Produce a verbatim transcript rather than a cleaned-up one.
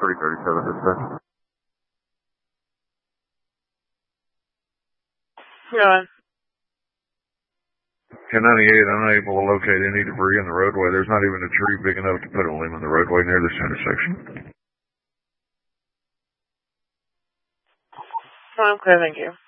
three thirty-seven dispatch. Yeah. ten ninety-eight, unable to locate any debris in the roadway. There's not even a tree big enough to put a limb in the roadway near this intersection. Okay, thank you.